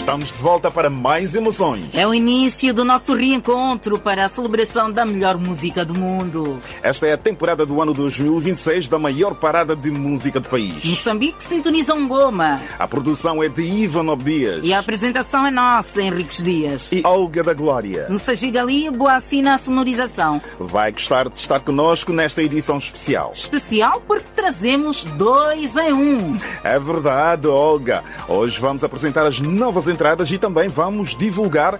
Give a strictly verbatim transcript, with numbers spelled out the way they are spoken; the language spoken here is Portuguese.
Estamos de volta para mais emoções. É o início do nosso reencontro para a celebração da melhor música do mundo. Esta é a temporada do ano dois mil e vinte e seis da maior parada de música do país. Moçambique sintoniza um Goma. A produção é de Ivan Obdias. E a apresentação é nossa, Henriques Dias. E Olga da Glória. No Sagigali, Boacina a sonorização. Vai gostar de estar conosco nesta edição especial. Especial porque trazemos dois em um. É verdade, Olga. Hoje vamos apresentar as novas entradas e também vamos divulgar